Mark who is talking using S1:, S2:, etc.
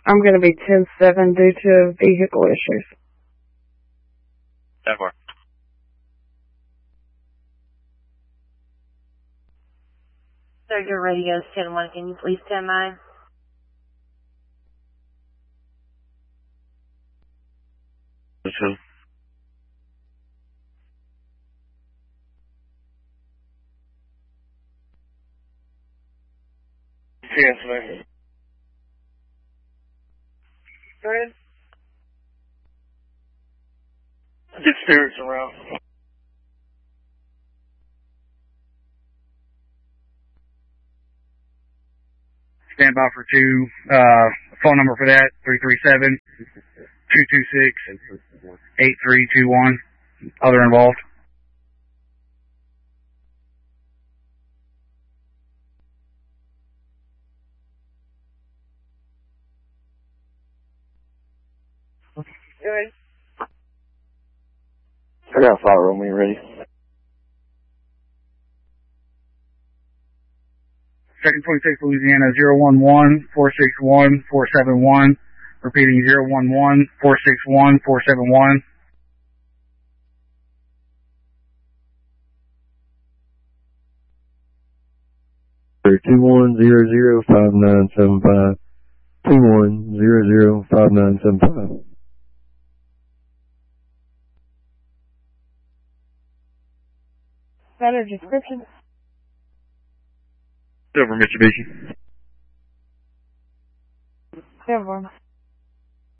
S1: I'm going to be 10-7 due to vehicle issues.
S2: 10-4.
S3: Sir, your radio is 10-1. Can you please stand by?
S2: Okay. Yes, ma'am. Go ahead. Get spirits around.
S4: Stand by for 2. Phone number for that, 337-226-8321. Other involved.
S2: Good. I got a fire on me, ready?
S4: Second 26 Louisiana 011-461-471. Repeating 011-461-471.
S5: 21005975. 21005975.
S1: Better description.
S2: Silver Mitsubishi.
S1: Silver.